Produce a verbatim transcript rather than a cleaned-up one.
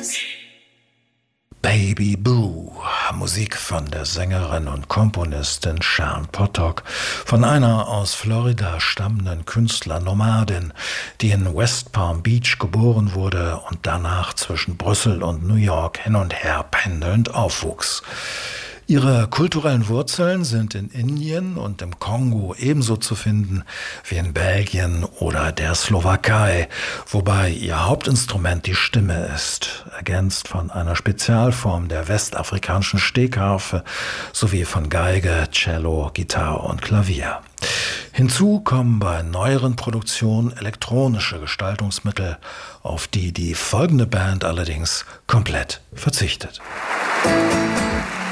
Baby Boo, Musik von der Sängerin und Komponistin Sharon Potok, von einer aus Florida stammenden Künstlernomadin, die in West Palm Beach geboren wurde und danach zwischen Brüssel und New York hin und her pendelnd aufwuchs. Ihre kulturellen Wurzeln sind in Indien und im Kongo ebenso zu finden wie in Belgien oder der Slowakei, wobei ihr Hauptinstrument die Stimme ist, ergänzt von einer Spezialform der westafrikanischen Stegharfe sowie von Geige, Cello, Gitarre und Klavier. Hinzu kommen bei neueren Produktionen elektronische Gestaltungsmittel, auf die die folgende Band allerdings komplett verzichtet.